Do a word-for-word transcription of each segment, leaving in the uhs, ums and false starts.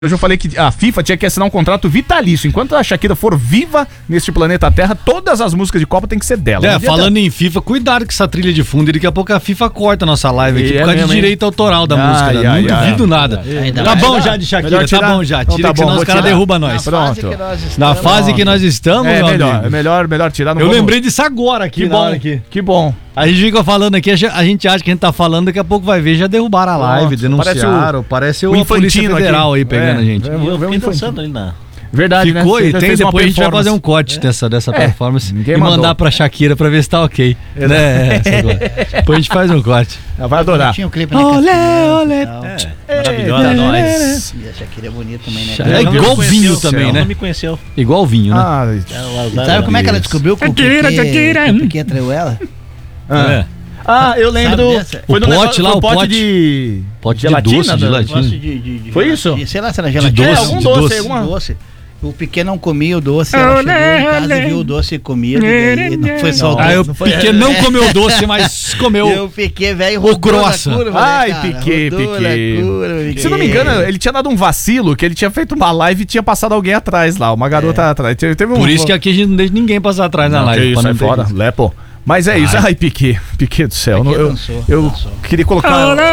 Hoje eu falei que a FIFA tinha que assinar um contrato vitalício. Enquanto a Shakira for viva neste planeta Terra, todas as músicas de Copa tem que ser dela. É, falando em FIFA, cuidado com essa trilha de fundo. Daqui a pouco a FIFA corta a nossa live aqui E por é causa mesmo, de hein? direito autoral da Ai, música. Né? ai, Não ai, duvido ai. nada. Ainda Tá mais- bom já de Shakira, tirar. tá bom já. Então Tira tá que bom, senão vou os caras tirar. derrubam nós. Pronto. fase que nós Na estamos- fase que nós estamos, É meu melhor, amigo. é melhor, melhor tirar. Não Eu vamos- lembrei disso agora aqui Que na hora bom, aqui. que bom. A gente fica falando aqui, a gente- a gente acha que a gente tá falando, daqui a pouco vai ver, já derrubaram a live, Pronto, denunciaram. Parece o, o a Polícia Infantino Federal aqui. aí pegando É, a gente. é, E eu Vamos fiquei infantil. dançando ali na... Verdade, Ficou né? e Você tem, fez uma depois a gente vai performance. fazer um corte dessa, dessa É, performance ninguém e mandou. mandar pra Shakira pra ver se tá ok. Né? Essa agora. Depois a gente faz um corte. Ela vai adorar. Tinha um clipe, né? Olé, Cassiano olé. e tal. É, maravilhosa, nós. E a Shakira é bonita também, né? É cara? Ela não igual me vinho conheceu, também, ela né? não me conheceu. Igual vinho, né? Ah, Ela E sabe como é que ela descobriu que o Piquet, Shakira. que o Piquet traiu ela? ah. É. Ah, eu lembro. Sabe dessa? Foi O no pote negócio- lá, foi o pote- de. pote de gelatina, doce, né? gelatina. Negócio de, de, de Foi gelatina. isso? Sei lá se era gelatina. doce, É, algum de doce, doce. alguma. doce. O Piquet não comia o doce, ela chegou em casa e viu o doce comido, e daí não foi só o doce. Aí o não foi- Piquet não comeu doce, mas E comeu. o Piquet, velho, o rodou na croissant. curva, Ai, né, cara? Piquet, Rodou Piquet. na curva, Piquet. Se não me engano, ele tinha dado um vacilo, que ele tinha feito uma live e tinha passado alguém atrás lá, uma garota atrás. Teve, teve um... Por isso que aqui a gente não deixa ninguém passar atrás na Não, live. que isso, pra é não ter fora. isso. Lepo. Mas é isso. Ai, Piquet. Piquet do céu. Piquet eu dançou, eu dançou. queria colocar...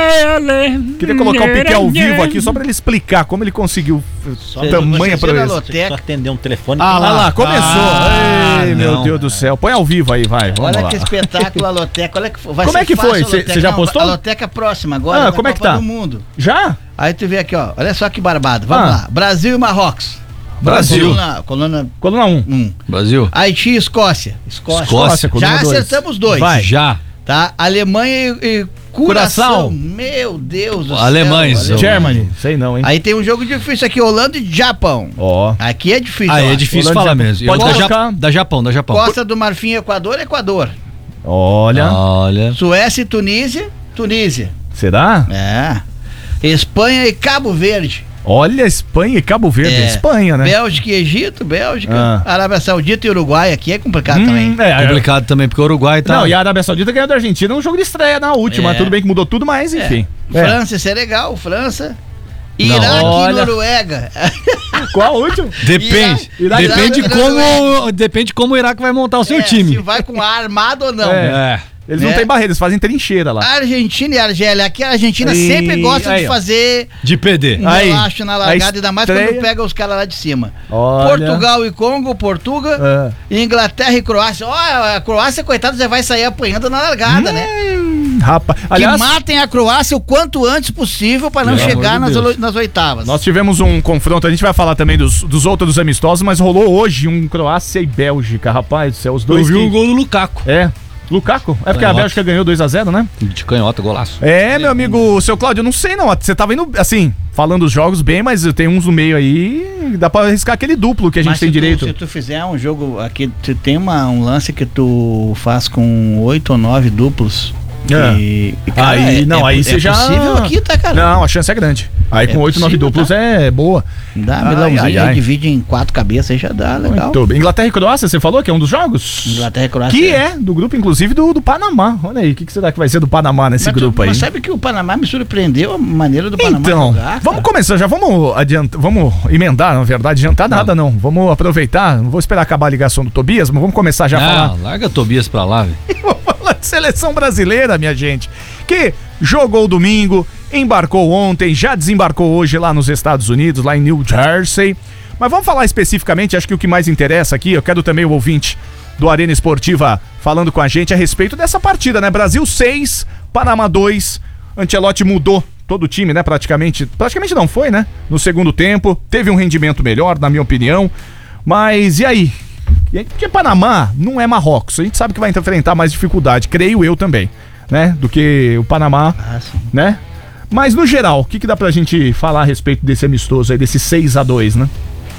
Queria colocar o Piquet ao vivo aqui, só pra ele explicar como ele conseguiu Só tamanha você na proeza. loteca. Só atender um telefone. Ah lá, lá, começou. Ah, Ai, meu não. Deus do céu. Põe ao vivo aí, vai. Vamos Olha lá. que espetáculo a loteca. Olha que vai Como ser é que fácil foi? a Cê- loteca. cê já Não, postou? A loteca próxima agora. Ah, da como é que Copa tá? do Mundo. Já? Aí tu vê aqui, ó. Olha só que barbado. Vamos Ah. lá. Brasil e Marrocos. Brasil. Coluna, coluna Coluna um. um. Brasil? Haiti e Escócia. Escócia. Escócia, coluna Já dois. acertamos dois. Vai. Já. Tá? Alemanha e, e Curaçao. Curaçao. Meu Deus do Alemães, céu. ó. Germany. Sei não, hein? Aí tem um jogo difícil aqui, Holanda e Japão. Ó. Aqui é difícil. Ah, ó. é difícil Holanda, falar Japão. mesmo. Pode Eu- da, colocar. Ja- da Japão, da Japão. Costa do Marfim, Equador, Equador. Olha. Olha. Suécia e Tunísia, Tunísia. Será? É. Espanha e Cabo Verde. Olha, Espanha e Cabo Verde. É. Espanha, né? Bélgica e Egito, Bélgica. Ah. Arábia Saudita e Uruguai. Aqui é complicado Hum, também. é, é. Complicado também, porque o Uruguai tá. Não, e a Arábia Saudita ganhou da Argentina um jogo de estreia na última. É. Tudo bem que mudou tudo, mas enfim. É. França e Senegal, França. Não, Iraque olha. e Noruega. Qual a última? Depende. Iraque- Depende Iraque- como. Depende como o Iraque vai montar o seu É, time. Se vai com ar armado ou não. É. É. Eles É. não têm barreira, eles fazem trincheira lá. Argentina e Argélia. Aqui a Argentina E- sempre gosta aí, de ó. fazer De P D. um Aí, relaxo na largada, ainda mais estreia- quando pega os caras lá de cima. Olha. Portugal e Congo, Portuga, É. Inglaterra e Croácia. Ó, a Croácia, coitado, já vai sair apanhando na largada, né? Hum, rapaz. Aliás, que matem a Croácia o quanto antes possível pra não Pelo chegar amor nas, de Deus. nas oitavas. nós tivemos um confronto, a gente vai falar também dos, dos outros amistosos, mas rolou hoje um Croácia e Bélgica, rapaz do céu, os Eu dois vi que- o gol do Lukaku. É, Lukaku? É porque a Canhota. Bélgica ganhou dois a zero, né? De canhota, golaço. É, meu amigo, seu Cláudio, eu não sei não, você tava indo, assim, falando os jogos bem, mas tem uns no meio aí, dá pra arriscar aquele duplo que a gente Mas tem se direito. Tu, se tu fizer um jogo aqui, tu tem uma, um lance que tu faz com oito ou nove duplos. É. E, e, cara, Aí, é- não, é, aí é você já... possível aqui, tá, cara? Não, a chance é grande. Aí É com oito, nove possível, duplos tá? é boa. Dá, Ai, milãozinho, ai, aí ai. divide em quatro cabeças, aí já dá, legal. Muito bem. Inglaterra e Croácia, você falou que é um dos jogos? Inglaterra e Croácia. Que é do grupo, inclusive, do, do Panamá. Olha aí, o que, que será que vai ser do Panamá nesse Mas tu- grupo aí? Mas sabe que o Panamá me surpreendeu a maneira do Panamá Então, jogar, cara. vamos começar, já vamos adiantar, vamos emendar, na verdade, adiantar nada não, vamos aproveitar, não vou esperar acabar a ligação do Tobias, mas vamos começar já a falar. Não, larga Tobias pra lá, velho. Vou falar de seleção brasileira, minha gente, que jogou domingo, embarcou ontem, já desembarcou hoje lá nos Estados Unidos, lá em New Jersey. Mas vamos falar especificamente, acho que o que mais interessa aqui, eu quero também o ouvinte do Arena Esportiva falando com a gente a respeito dessa partida, né? Brasil seis, Panamá dois, Ancelotti mudou todo o time, né? Praticamente, praticamente não foi, né? No segundo tempo, teve um rendimento melhor, na minha opinião. Mas e aí? E aí, porque Panamá não é Marrocos, a gente sabe que vai enfrentar mais dificuldade, creio eu também, né? Do que o Panamá, Ah, sim. né? Mas no geral, o que, que dá pra gente falar a respeito desse amistoso aí, desse seis a dois, né?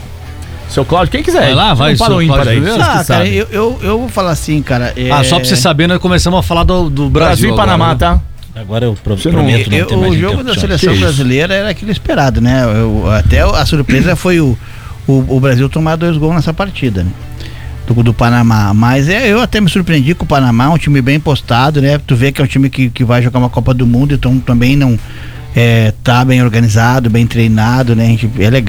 Seu Cláudio, quem quiser. Vai lá, vai, Não parou seu ímpar Cláudio aí, primeiro. vocês que Ah, cara, sabem. eu, eu, eu vou falar assim, cara. é- Ah, só pra você saber, nós começamos a falar do, do Brasil. Brasil e agora, Panamá, né? tá? Agora eu pro- Você não- prometo não, Eu- ter mais o jogo da interrupção. seleção Que isso? brasileira era aquilo esperado, né? Eu- até a surpresa foi o, o, o Brasil tomar dois gols nessa partida, né? Do, do Panamá. Mas é, eu até me surpreendi com o Panamá, um time bem postado, né? Tu vê que é um time que, que vai jogar uma Copa do Mundo, então também não. é, tá bem organizado, bem treinado, né? A gente, é legal.